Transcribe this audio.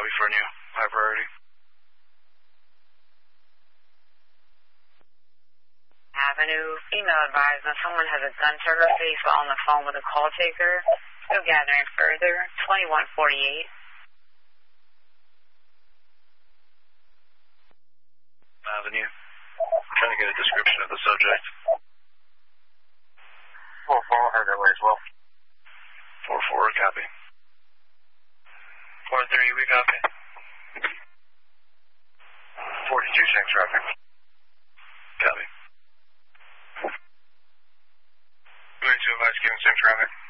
Copy for new. High priority. Avenue, female advisor, someone has a gun to her face while on the phone with a call taker. Still gathering further. 2148. Avenue. I'm trying to get a description of the subject. 4-4, heard that way as well. 4-4, copy. 4-3, we copy. 42, same traffic. Copy. 22, advise given, same traffic.